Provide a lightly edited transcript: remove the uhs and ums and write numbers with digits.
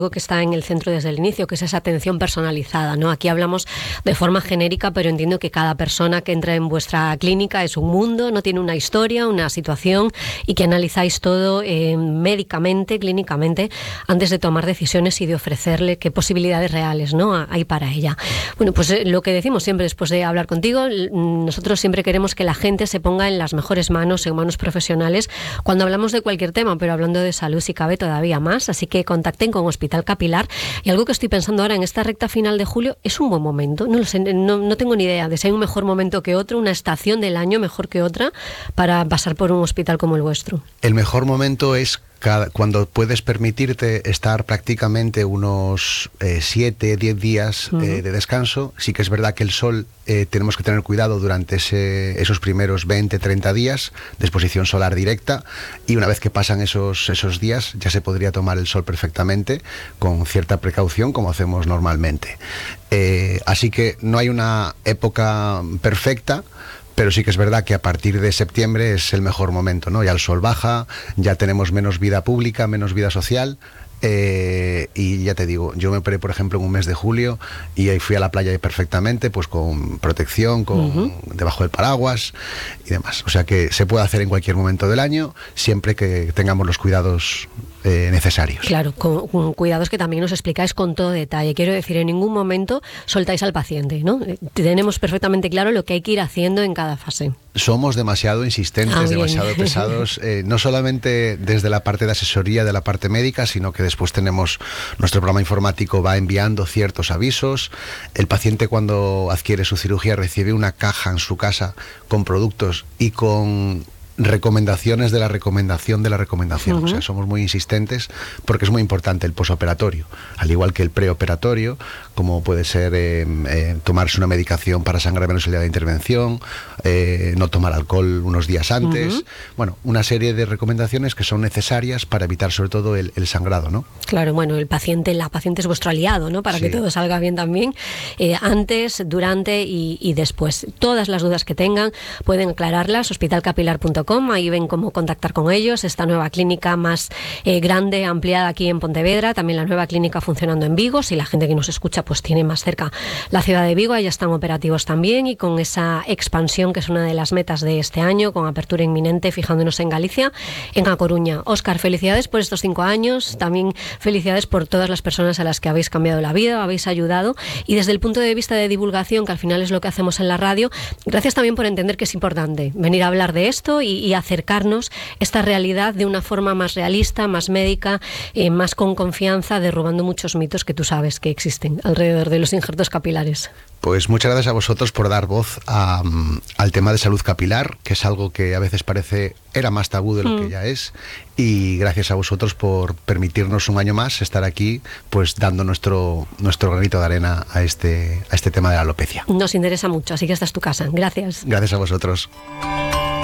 que está en el centro desde el inicio, que es esa atención personalizada, ¿no? Aquí hablamos de forma genérica, pero entiendo que cada persona que entra en vuestra clínica es un mundo, no tiene una historia, una situación, y que analizáis todo médicamente, clínicamente, antes de tomar decisiones y de ofrecerle qué posibilidades reales, ¿no?, hay para ella. Bueno, pues lo que decimos siempre después de hablar contigo, nosotros siempre queremos que la gente se ponga en las mejores manos, en manos profesionales, cuando hablamos de cualquier tema, pero hablando de salud si cabe todavía más, así que contacten con Hospital Capilar. Y algo que estoy pensando ahora en esta recta final de julio, es un buen momento, no lo sé, no tengo ni idea de si hay un mejor momento que otro, una estación del año mejor que otra para pasar por un hospital como el vuestro. El mejor momento es cuando puedes permitirte estar prácticamente unos 7, 10 días de descanso. Sí que es verdad que el sol tenemos que tener cuidado durante esos primeros 20, 30 días de exposición solar directa, y una vez que pasan esos días ya se podría tomar el sol perfectamente con cierta precaución, como hacemos normalmente. Así que no hay una época perfecta, pero sí que es verdad que a partir de septiembre es el mejor momento, ¿no? Ya el sol baja, ya tenemos menos vida pública, menos vida social. Y ya te digo, yo me operé, por ejemplo, en un mes de julio, y ahí fui a la playa perfectamente, pues con protección, debajo del paraguas y demás. O sea que se puede hacer en cualquier momento del año, siempre que tengamos los cuidados necesarios. Claro, con cuidados que también nos explicáis con todo detalle. Quiero decir, en ningún momento soltáis al paciente, ¿no? Tenemos perfectamente claro lo que hay que ir haciendo en cada fase. Somos demasiado insistentes, demasiado pesados, no solamente desde la parte de asesoría, de la parte médica, sino que después tenemos nuestro programa informático, va enviando ciertos avisos. El paciente, cuando adquiere su cirugía, recibe una caja en su casa con productos y con recomendaciones de la recomendación de la recomendación. O sea, somos muy insistentes porque es muy importante el posoperatorio, al igual que el preoperatorio, como puede ser tomarse una medicación para sangrar menos el día de intervención, no tomar alcohol unos días antes. Bueno, una serie de recomendaciones que son necesarias para evitar sobre todo el sangrado, ¿no? Claro, bueno, la paciente es vuestro aliado, ¿no? Para que todo salga bien también, antes, durante y después. Todas las dudas que tengan pueden aclararlas, hospitalcapilar.com. Ahí ven cómo contactar con ellos, esta nueva clínica más grande, ampliada aquí en Pontevedra, también la nueva clínica funcionando en Vigo. Si la gente que nos escucha pues tiene más cerca la ciudad de Vigo, ahí están operativos también, y con esa expansión que es una de las metas de este año, con apertura inminente, fijándonos en Galicia, en A Coruña. Óscar, felicidades por estos 5 años, también felicidades por todas las personas a las que habéis cambiado la vida, habéis ayudado, y desde el punto de vista de divulgación, que al final es lo que hacemos en la radio, gracias también por entender que es importante venir a hablar de esto y acercarnos esta realidad de una forma más realista, más médica, más con confianza, derrubando muchos mitos que tú sabes que existen alrededor de los injertos capilares. Pues muchas gracias a vosotros por dar voz al tema de salud capilar, que es algo que a veces era más tabú de lo que ya es, y gracias a vosotros por permitirnos un año más estar aquí, pues dando nuestro granito de arena a este tema de la alopecia. Nos interesa mucho, así que esta es tu casa. Gracias. Gracias a vosotros.